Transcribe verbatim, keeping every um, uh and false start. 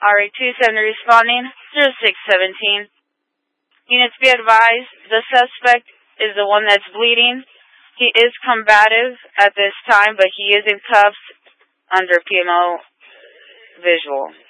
R A two seventy responding, zero six seventeen. Units be advised, the suspect is the one that's bleeding. He is combative at this time, but he is in cuffs under P M O visual.